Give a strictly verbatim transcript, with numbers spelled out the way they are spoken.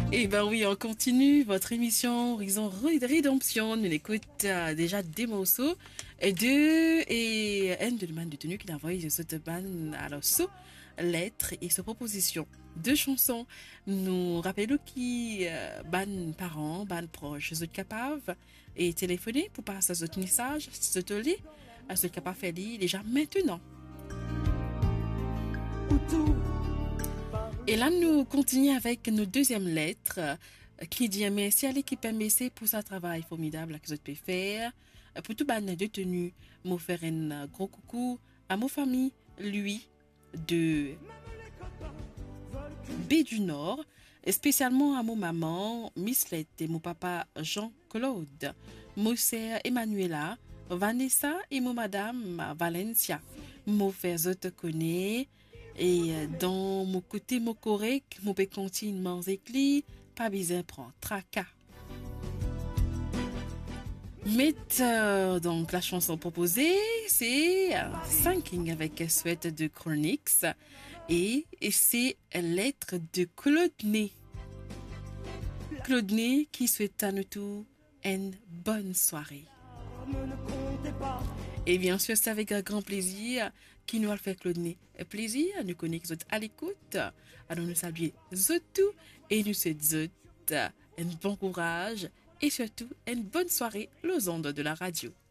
Eh ben oui, on continue votre émission Horizon Rédemption. On écoute euh, déjà des morceaux et deux et une demande de tenue qui envoie cette bande alors so lettres et ce proposition de chansons. Nous rappelons qui euh, ban parents, ban proches, sont capables et téléphoner pour passer ce message, ce télé, à ce capable faire lire déjà maintenant. Et là, nous continuons avec nos deuxième lettre euh, qui dit merci à l'équipe M B C pour ce travail formidable que vous avez faire. Euh, Pour tout ban de tenue, me faire un euh, gros coucou à ma famille, lui, de B du Nord, et spécialement à mon maman, Miss Lette et mon papa Jean-Claude, mon sœur Emmanuela, Vanessa et mon madame Valencia. Mon frère, je te connais. Et euh, dans mon côté, mon correct, mon peux continuer manger cli, pas besoin de prendre tracas. Mais euh, donc la chanson proposée, c'est euh, Thinking avec Sweat de Chronix et, et c'est Lettre de Claude Ney. Claude Ney qui souhaite à nous tous une bonne soirée. Et bien sûr, c'est avec un grand plaisir qui nous a fait Claude Ney. Plaisir, nous connaissons à l'écoute. Alors nous saluons tout et nous souhaitons un bon courage et surtout une bonne soirée aux ondes de la radio.